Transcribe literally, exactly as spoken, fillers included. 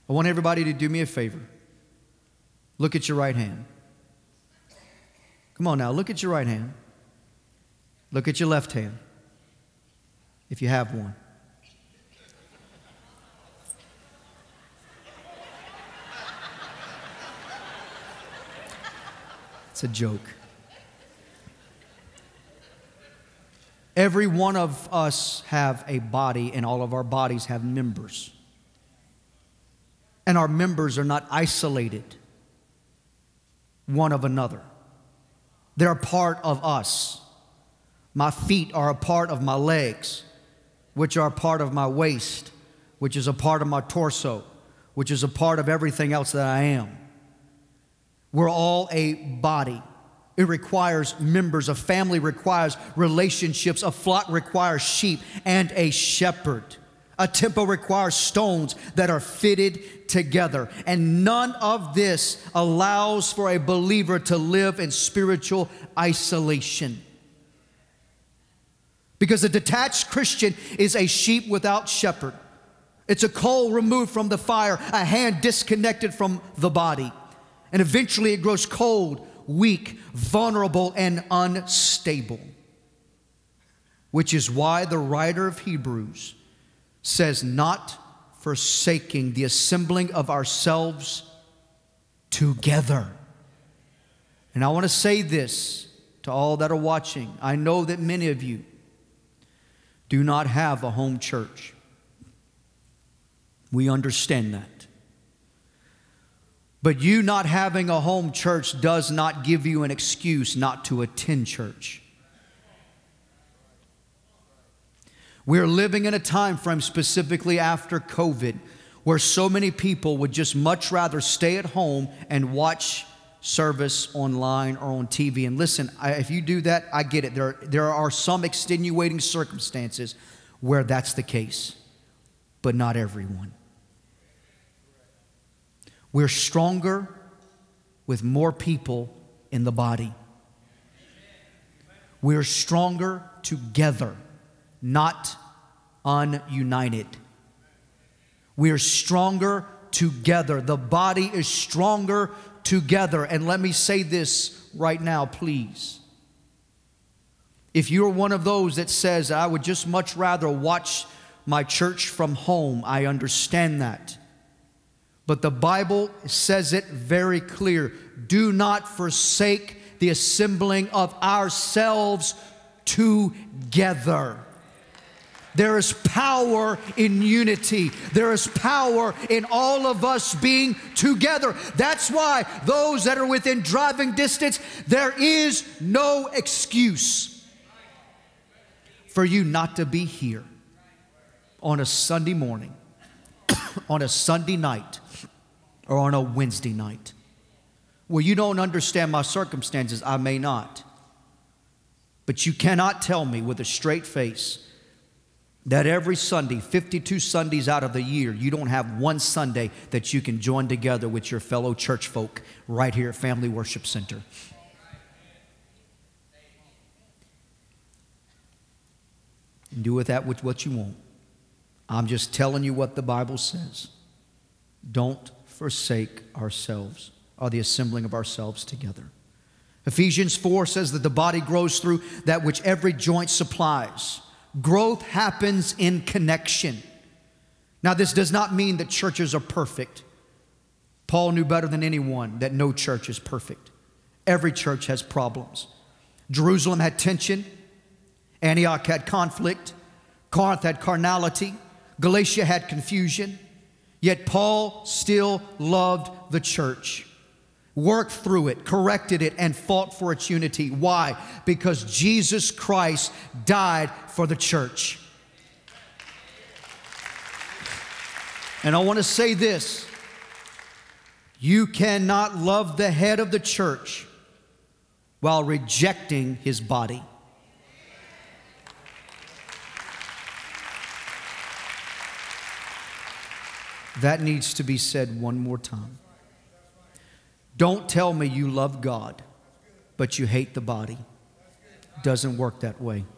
I want everybody to do me a favor. Look at your right hand. Come on now, look at your right hand. Look at your left hand, if you have one. It's a joke. Every one of us have a body, and all of our bodies have members. And our members are not isolated one of another. They're a part of us. My feet are a part of my legs, which are a part of my waist, which is a part of my torso, which is a part of everything else that I am. We're all a body. It requires members. A family requires relationships. A flock requires sheep and a shepherd. A temple requires stones that are fitted together. And none of this allows for a believer to live in spiritual isolation. Because a detached Christian is a sheep without shepherd. It's a coal removed from the fire, a hand disconnected from the body. And eventually it grows cold, weak, vulnerable, and unstable. Which is why the writer of Hebrews says, not forsaking the assembling of ourselves together. And I want to say this to all that are watching. I know that many of you do not have a home church. We understand that. But you not having a home church does not give you an excuse not to attend church. We're living in a time frame, specifically after COVID, where so many people would just much rather stay at home and watch service online or on T V. And listen, I, if you do that, I get it. There, there are some extenuating circumstances where that's the case, but not everyone. We're stronger with more people in the body. We're stronger together, not ununited. We're stronger together. The body is stronger together. And let me say this right now, please. If you're one of those that says, I would just much rather watch my church from home, I understand that. But the Bible says it very clear. Do not forsake the assembling of ourselves together. There is power in unity. There is power in all of us being together. That's why those that are within driving distance, there is no excuse for you not to be here on a Sunday morning, on a Sunday night, or on a Wednesday night. Well, you don't understand my circumstances. I may not. But you cannot tell me with a straight face that every Sunday, fifty-two Sundays out of the year, you don't have one Sunday that you can join together with your fellow church folk right here at Family Worship Center. And do with that what you want. I'm just telling you what the Bible says. Don't forsake ourselves, or the assembling of ourselves together. Ephesians four says that the body grows through that which every joint supplies. Growth happens in connection. Now, this does not mean that churches are perfect. Paul knew better than anyone that no church is perfect. Every church has problems. Jerusalem had tension. Antioch had conflict. Corinth had carnality. Galatia had confusion. Yet Paul still loved the church, worked through it, corrected it, and fought for its unity. Why? Because Jesus Christ died for the church. And I want to say this. You cannot love the head of the church while rejecting his body. That needs to be said one more time. Don't tell me you love God, but you hate the body. Doesn't work that way.